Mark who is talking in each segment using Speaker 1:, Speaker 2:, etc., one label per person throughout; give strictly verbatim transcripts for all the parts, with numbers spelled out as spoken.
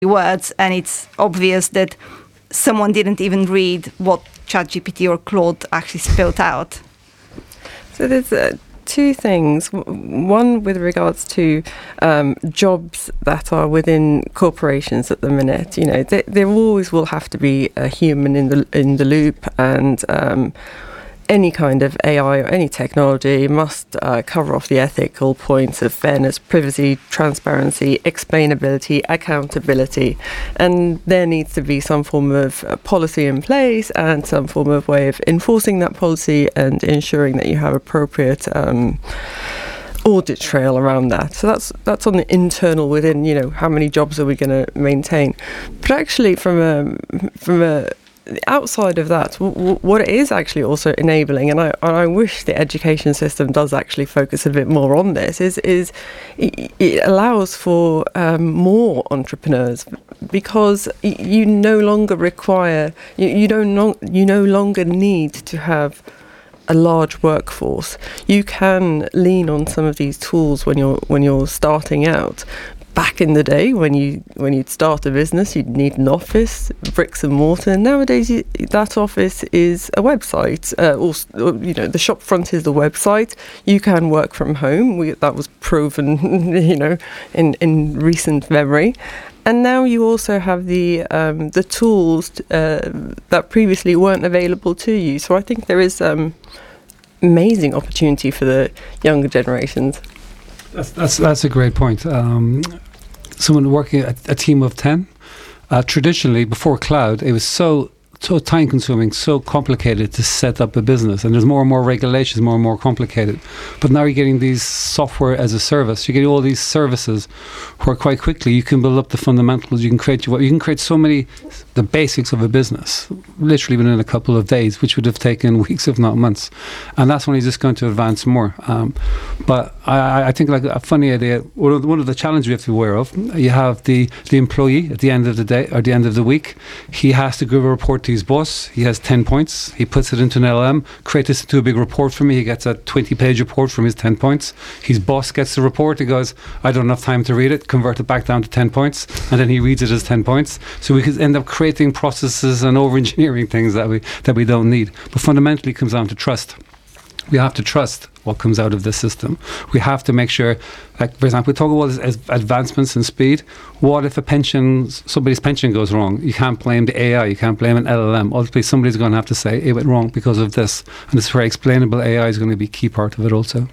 Speaker 1: words, and it's obvious that someone didn't even read what ChatGPT or Claude actually spelled out.
Speaker 2: So there's uh, two things. One with regards to um, jobs that are within corporations at the minute. You know, there, there always will have to be a human in the in the loop, and um, any kind of A I or any technology must uh, cover off the ethical points of fairness, privacy, transparency, explainability, accountability, and there needs to be some form of uh, policy in place and some form of way of enforcing that policy and ensuring that you have appropriate um, audit trail around that. So that's that's on the internal within, you know, how many jobs are we going to maintain? But actually from a from a outside of that, w- w- what it is actually also enabling, and I, I wish the education system does actually focus a bit more on this, is is it, it allows for um, more entrepreneurs, because y- you no longer require, you, you don't no, you no longer need to have a large workforce. You can lean on some of these tools when you're when you're starting out. Back in the day, when you when you'd start a business, you'd need an office, bricks and mortar. Nowadays, you, that office is a website, uh, or, or you know, the shop front is the website. You can work from home. We, that was proven, you know, in, in recent memory. And now you also have the um, the tools uh, that previously weren't available to you. So I think there is um, amazing opportunity for the younger generations.
Speaker 3: That's that's that's a great point. Um, someone working at a team of ten. Uh, traditionally, before cloud, it was so so time consuming, so complicated to set up a business, and there's more and more regulations, more and more complicated. But now you're getting these software as a service. You're getting all these services where quite quickly you can build up the fundamentals. You can create you can create so many the basics of a business literally within a couple of days, which would have taken weeks, if not months. And that's when he's just going to advance more. Um, but I, I think like a funny idea. One of, the, one of the challenges we have to be aware of. You have the the employee at the end of the day or the end of the week. He has to give a report to his boss. He has ten points. He puts it into an L L M, creates this into a big report for me. He gets a twenty-page report from his ten points. His boss gets the report. He goes, I don't have enough time to read it. Convert it back down to ten points. And then he reads it as ten points. So we could end up creating processes and over-engineering things that we that we don't need. But fundamentally, it comes down to trust. We have to trust what comes out of this system. We have to make sure, like, for example, we talk about this as advancements in speed. What if a pension, somebody's pension goes wrong? You can't blame the A I, you can't blame an L L M. Ultimately, somebody's going to have to say it went wrong because of this. And this is where explainable A I is going to be a key part of it also.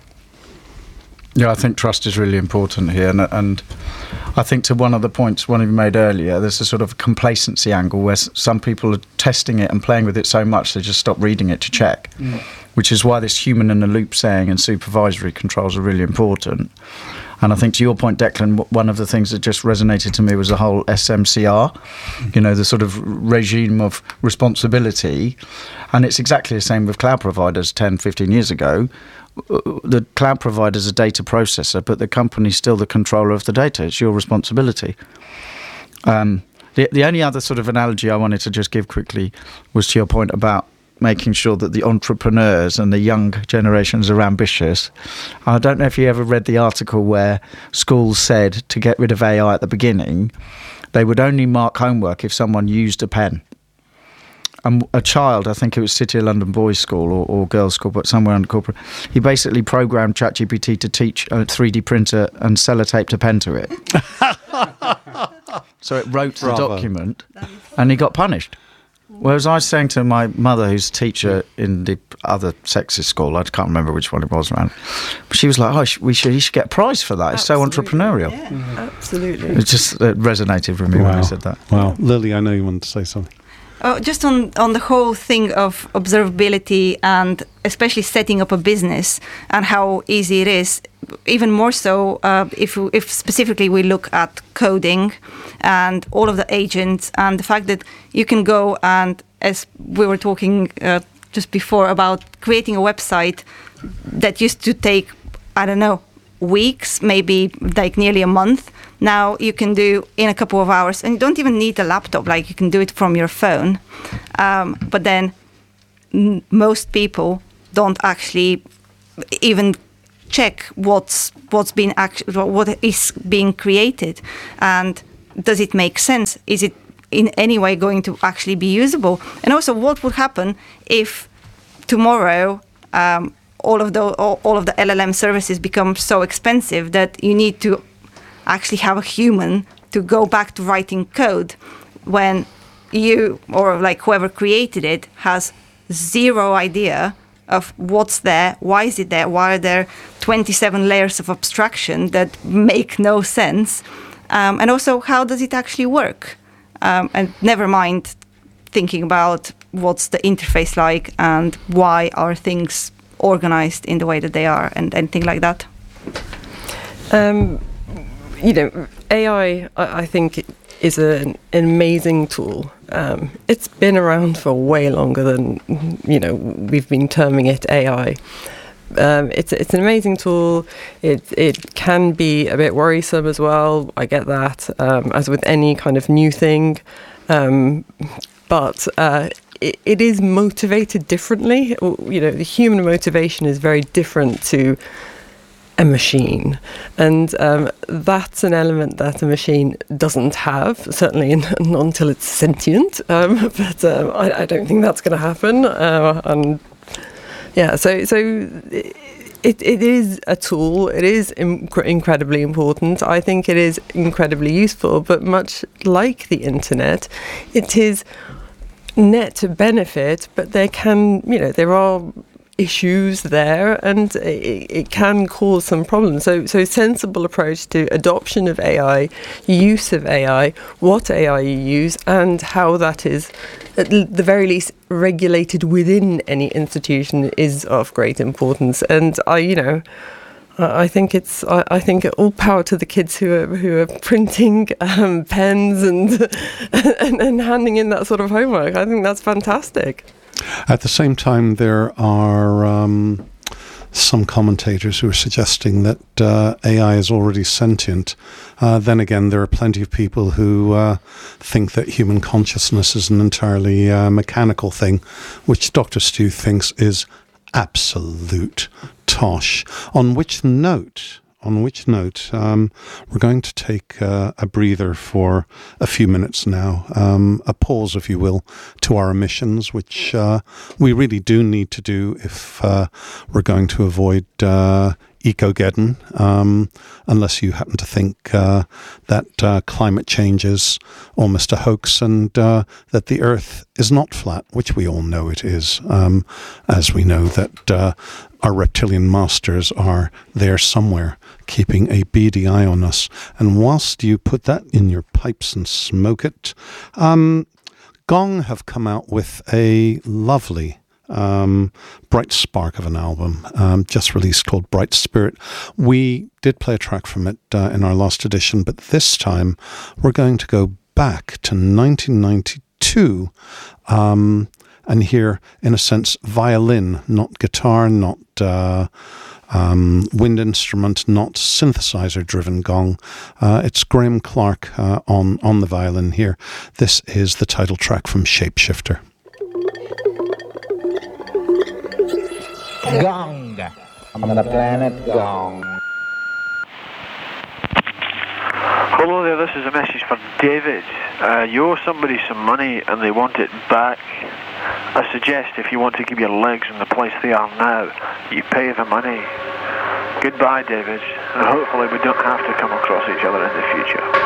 Speaker 4: Yeah, I think trust is really important here. And, and I think to one of the points one of you made earlier, there's a sort of complacency angle where s- some people are testing it and playing with it so much they just stop reading it to check, mm. which is why this human in the loop saying and supervisory controls are really important. And I think to your point, Declan, one of the things that just resonated to me was the whole S M C R, you know, the sort of regime of responsibility. And it's exactly the same with cloud providers ten, fifteen years ago. The cloud provider is a data processor, but the company's still the controller of the data. It's your responsibility. Um, the, the only other sort of analogy I wanted to just give quickly was to your point about making sure that the entrepreneurs and the young generations are ambitious. I don't know if you ever read the article where schools said to get rid of A I at the beginning, they would only mark homework if someone used a pen. And a child, I think it was City of London Boys School or, or Girls School, but somewhere under corporate, he basically programmed ChatGPT to teach a three D printer and sellotaped a pen to it. So it wrote Bravo. the document and he got punished. Whereas I was saying to my mother, who's a teacher in the other sexist school, I can't remember which one it was around, but she was like, oh, we should, he should get a prize for that. It's Absolutely. so entrepreneurial.
Speaker 1: Yeah, mm-hmm. Absolutely.
Speaker 4: It just it resonated with me wow. when I said that.
Speaker 5: Wow. Lily, I know you wanted to say something.
Speaker 1: Oh, just on, on the whole thing of observability and especially setting up a business and how easy it is, even more so uh, if if specifically we look at coding and all of the agents and the fact that you can go and, as we were talking uh, just before about creating a website that used to take, I don't know, weeks, maybe like nearly a month. Now you can do in a couple of hours, and you don't even need a laptop. Like you can do it from your phone. Um, but then n- most people don't actually even check what's what's been act- what is being created, and does it make sense? Is it in any way going to actually be usable? And also, what would happen if tomorrow um, all of the all, all of the L L M services become so expensive that you need to actually have a human to go back to writing code when you or like whoever created it has zero idea of what's there, why is it there, why are there twenty-seven layers of abstraction that make no sense, um, and also how does it actually work? Um, and never mind thinking about what's the interface like and why are things organized in the way that they are and anything like that.
Speaker 2: Um, you know, A I, I, I think, is an, an amazing tool. Um, it's been around for way longer than, you know, we've been terming it A I. Um, it's it's an amazing tool. It it can be a bit worrisome as well. I get that, um, as with any kind of new thing, um, but uh, it, it is motivated differently. You know, the human motivation is very different to a machine, and um, that's an element that a machine doesn't have, certainly in, not until it's sentient, um, but um, I, I don't think that's going to happen, uh, and yeah, so so it, it is a tool, it is inc- incredibly important, I think it is incredibly useful, but much like the internet, it is net benefit, but there can, you know, there are issues there, and it, it can cause some problems. So, so sensible approach to adoption of A I, use of A I, what A I you use, and how that is, at the very least, regulated within any institution is of great importance. And I, you know, I think it's. I, I think all power to the kids who are who are printing um, pens and, and and handing in that sort of homework. I think that's fantastic.
Speaker 5: At the same time, there are um, some commentators who are suggesting that uh, A I is already sentient. Uh, then again, there are plenty of people who uh, think that human consciousness is an entirely uh, mechanical thing, which Doctor Stu thinks is absolute tosh. On which note... On which note, um, we're going to take uh, a breather for a few minutes now, um, a pause, if you will, to our emissions, which uh, we really do need to do if uh, we're going to avoid uh, Ecogeddon, um, unless you happen to think uh, that uh, climate change is almost a hoax and uh, that the Earth is not flat, which we all know it is, um, as we know that uh, our reptilian masters are there somewhere, keeping a beady eye on us. And whilst you put that in your pipes and smoke it, um, Gong have come out with a lovely um, bright spark of an album, um, just released, called Bright Spirit. We did play a track from it uh, in our last edition, but this time we're going to go back to nineteen ninety-two, um, and hear, in a sense, violin, not guitar, not uh, um, wind instrument, not synthesizer-driven gong. Uh, it's Graham Clark uh, on, on the violin here. This is the title track from Shapeshifter.
Speaker 6: Gong on the planet Gong.
Speaker 7: Hello there, this is a message from David. Uh, you owe somebody some money and they want it back. I suggest if you want to keep your legs in the place they are now, you pay the money. Goodbye, David, and hopefully we don't have to come across each other in the future.